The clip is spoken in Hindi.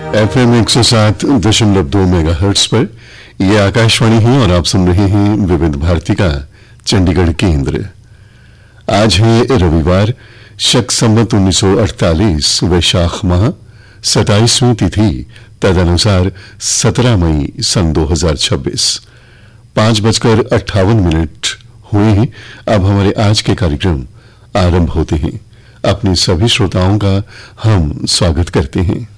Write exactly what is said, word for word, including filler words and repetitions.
एफ एम एक सौ सात दशमलव दो मेगा हर्ट्स पर यह आकाशवाणी है और आप सुन रहे हैं विविध भारती का चंडीगढ़ केंद्र। आज है रविवार, शक संवत उन्नीस सौ अड़तालीस वैशाख माह सताईसवीं तिथि, तदनुसार सत्रह मई सन दो हजार छब्बीस। पांच बजकर अट्ठावन मिनट हुए हैं। अब हमारे आज के कार्यक्रम आरंभ होते हैं। अपने सभी श्रोताओं का हम स्वागत करते हैं।